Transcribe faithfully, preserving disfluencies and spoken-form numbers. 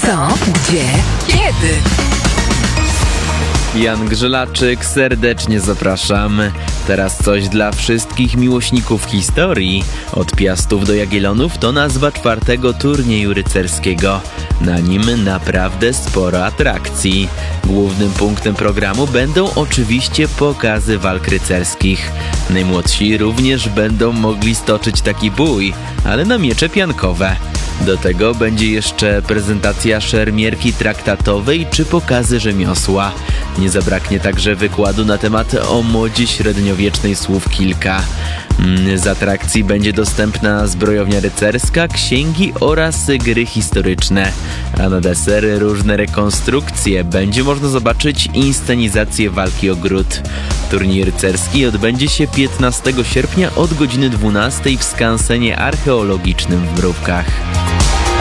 Co, gdzie, kiedy? Jan Grzelaczyk, serdecznie zapraszam. Teraz coś dla wszystkich miłośników historii. Od Piastów do Jagiellonów to nazwa czwartego turnieju rycerskiego. Na nim naprawdę sporo atrakcji. Głównym punktem programu będą oczywiście pokazy walk rycerskich. Najmłodsi również będą mogli stoczyć taki bój, ale na miecze piankowe. Do tego będzie jeszcze prezentacja szermierki traktatowej czy pokazy rzemiosła. Nie zabraknie także wykładu na temat o modzie średniowiecznej słów kilka. Z atrakcji będzie dostępna zbrojownia rycerska, księgi oraz gry historyczne. A na deser różne rekonstrukcje. Będzie można zobaczyć inscenizację walki o gród. Turniej rycerski odbędzie się piętnastego sierpnia od godziny dwunastej w skansenie archeologicznym w Mrówkach.